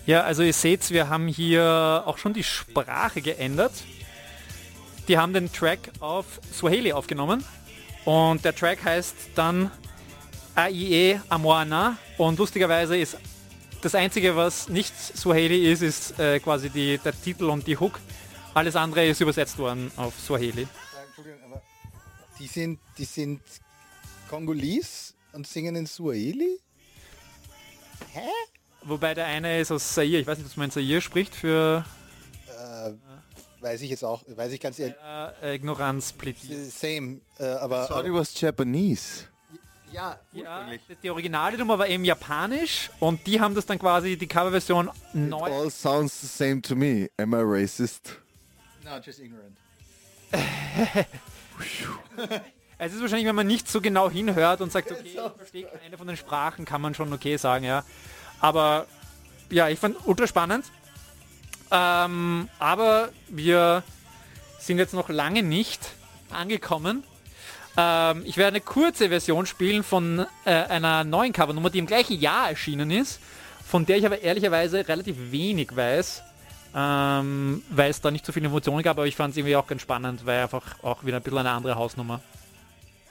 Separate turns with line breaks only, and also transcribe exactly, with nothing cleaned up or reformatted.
Ja, also ihr seht, wir haben hier auch schon die Sprache geändert. Die haben den Track auf Swahili aufgenommen und der Track heißt dann Aie Amoana und lustigerweise ist das Einzige, was nicht Swahili ist, ist äh, quasi die, der Titel und die Hook. Alles andere ist übersetzt worden auf Swahili.
Entschuldigung, aber die sind, die sind Kongolis und singen in Swahili? Hä?
Wobei der eine ist aus Zaire, ich weiß nicht, was man in Zaire spricht, für
Äh, weiß ich jetzt auch, weiß ich ganz ehrlich.
äh, Ignoranz plädiert.
Same, äh, aber,
Sorry,
aber
was Japanese.
ja,
Ja, die originale Nummer war eben japanisch und die haben das dann quasi, die Coverversion neu...
All sounds the same to me. Am I racist?
no, just ignorant.
Es ist wahrscheinlich, wenn man nicht so genau hinhört und sagt, okay, ich verstehe eine von den Sprachen, kann man schon okay sagen, ja. Aber ja, ich fand ultra spannend. Ähm, aber wir sind jetzt noch lange nicht angekommen. Ähm, ich werde eine kurze Version spielen von äh, einer neuen Covernummer, die im gleichen Jahr erschienen ist, von der ich aber ehrlicherweise relativ wenig weiß, ähm, weil es da nicht so viele Emotionen gab, aber ich fand es irgendwie auch ganz spannend, weil einfach auch wieder ein bisschen eine andere Hausnummer.